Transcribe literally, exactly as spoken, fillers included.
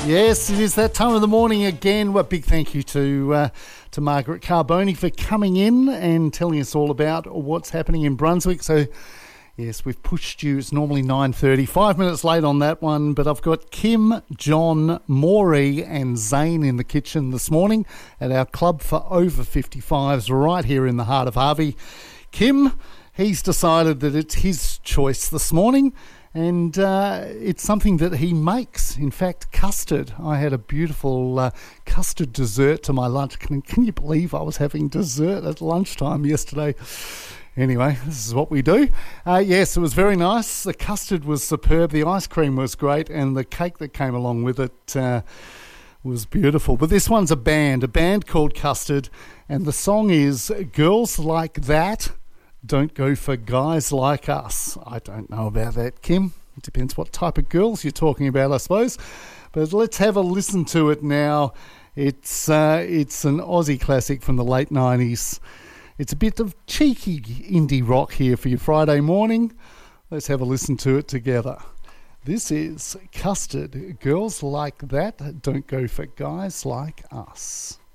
Yes, it is that time of the morning again. Well, a big thank you to uh, to Margaret Carboni for coming in and telling us all about what's happening in Brunswick. So, yes, we've pushed you. It's normally nine thirty, five minutes late on that one, but I've got Kim, John, Maury and Zane in the kitchen this morning at our club for over fifty-fives right here in the heart of Harvey. Kim, he's decided that it's his choice this morning. And uh, it's something that he makes. In fact, custard. I had a beautiful uh, custard dessert to my lunch. Can, can you believe I was having dessert at lunchtime yesterday? Anyway, this is what we do. Uh, yes, it was very nice. The custard was superb. The ice cream was great. And the cake that came along with it uh, was beautiful. But this one's a band, a band called Custard. And the song is Girls Like That Don't Go for Guys Like Us. I don't know about that, Kim. It depends what type of girls you're talking about, I suppose. But let's have a listen to it now. It's uh, it's an Aussie classic from the late nineties. It's a bit of cheeky indie rock here for your Friday morning. Let's have a listen to it together. This is Custard. Girls Like That Don't Go for Guys Like Us.